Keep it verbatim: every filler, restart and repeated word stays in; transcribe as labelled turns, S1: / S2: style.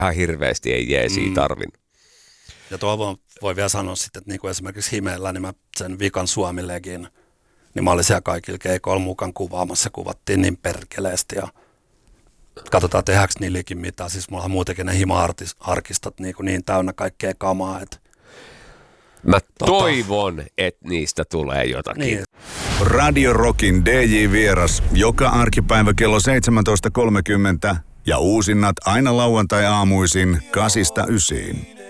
S1: ihan hirveästi ei jeesiä mm. tarvinnut.
S2: Ja tuo voi vielä sanoa sitten, että niin kuin esimerkiksi Himeellä, niin mä sen Vikan Suomi-legin, niin mä olin siellä kaikilla keikoilla mukaan kuvaamassa, kuvattiin niin perkeleesti ja katsotaan tehdäänkö niilläkin mitään. Siis mulla on muutenkin ne hima-arkistot niin, niin täynnä kaikkea kamaa. Että
S1: mä tota, toivon, että niistä tulee jotakin. Niin.
S3: Radio Rockin D J-vieras joka arkipäivä kello seitsemäntoista kolmekymmentä ja uusinnat aina lauantai-aamuisin kasista ysiin.